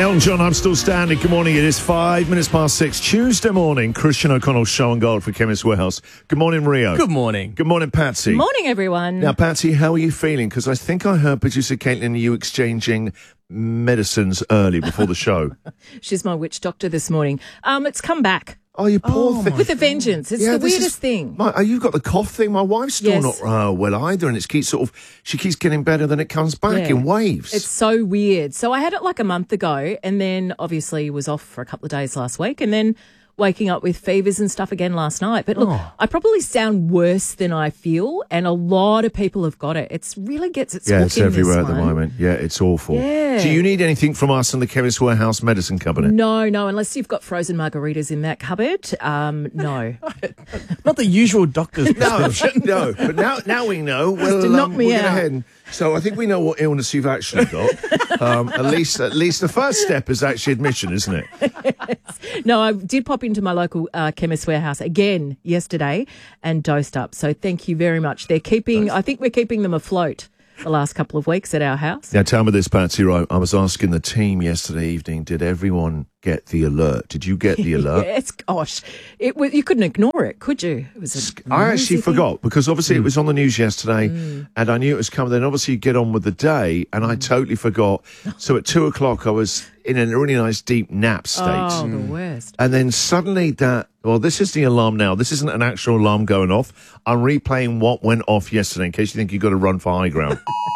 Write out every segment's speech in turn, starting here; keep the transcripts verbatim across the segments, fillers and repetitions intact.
Elton John, I'm still standing. Good morning. It is five minutes past six. Tuesday morning, Christian O'Connell, Show and Gold for Chemist Warehouse. Good morning, Rio. Good morning. Good morning, Patsy. Morning, everyone. Now, Patsy, how are you feeling? Because I think I heard producer Caitlin and you exchanging medicines early before the show. She's my witch doctor this morning. Um, it's come back. Oh, you poor Oh, thing. With a vengeance. It's Yeah, the this weirdest is- thing. My, oh, you've got the cough thing. My wife's still Yes. not uh, well either, and it keeps sort of she keeps getting better, then it comes back Yeah. in waves. It's so weird. So I had it like a month ago and then obviously was off for a couple of days last week and then waking up with fevers and stuff again last night. But look, Oh. I probably sound worse than I feel and a lot of people have got it. It really gets its yeah, hook it's in everywhere this at the one. moment. Yeah, it's awful. Yeah. Do you need anything from us and the Chemist Warehouse Medicine Cabinet? No, no, unless you've got frozen margaritas in that cupboard. Um, no. Not the usual doctor's No, prescription. no. But now, now we know. Well, to knock um, me we'll get out. ahead. And, so I think we know what illness you've actually got. um, at least, at least the first step is actually admission, isn't it? No, I did pop into my local uh, Chemist Warehouse again yesterday and dosed up. So thank you very much. They're keeping, I think we're keeping them afloat the last couple of weeks at our house. Now, tell me this, Patsy. Right, I was asking the team yesterday evening, did everyone get the alert? Did you get the alert? Yes, gosh, it was, you couldn't ignore it, could you? It was. A I actually noisy thing. forgot because obviously Mm. it was on the news yesterday and I knew it was coming. Then obviously you get on with the day and I totally forgot. So at two o'clock I was in a really nice deep nap state. Oh, the worst. And then suddenly that, well, this is the alarm now. This isn't an actual alarm going off. I'm replaying what went off yesterday in case you think you've got to run for high ground.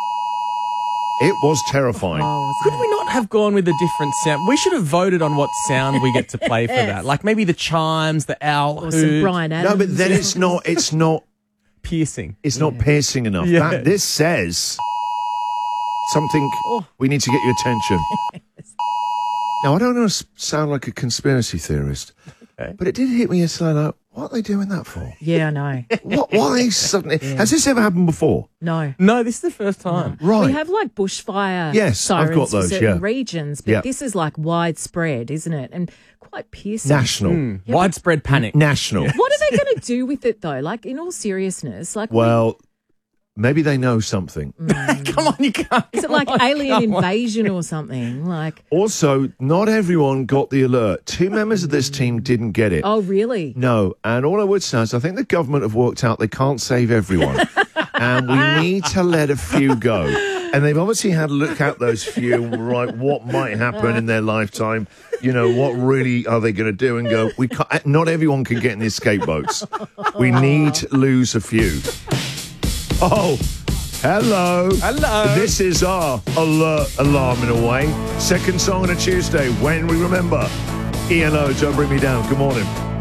It was terrifying. Oh, was Could we not have gone with a different sound? We should have voted on what sound we get to play for that. Like maybe the chimes, the owl or some hoot, Brian Adams. No, but then it's not, it's not, piercing. it's not piercing enough. Yeah. That, this says something, Oh. we need to get your attention. Now, I don't want to sound like a conspiracy theorist, Okay. but it did hit me yesterday, like, what are they doing that for? Yeah, I know. What, why suddenly, has this ever happened before? No. No, this is the first time. Right. We have like bushfire Yes, I've sirens got those, for certain yeah. regions, but Yeah. this is like widespread, isn't it? And quite piercing. National. Mm. Widespread panic. National. What are they going to do with it though? Like in all seriousness, like Well, maybe they know something. Come on, you can't. is it come like on, alien come on. invasion or something? Like, Also, not everyone got the alert. Two members of this team didn't get it. oh really? No, and all I would say is I think the government have worked out they can't save everyone. And we need to let a few go. And they've obviously had a look at those few, right, what might happen in their lifetime. You know, what really are they going to do? And go, we can't, not everyone can get in the escape boats. We need to lose a few. Oh, hello. Hello. This is our alert alarm in a way. Second song on a Tuesday when we remember E L O, Don't Bring Me Down. Good morning.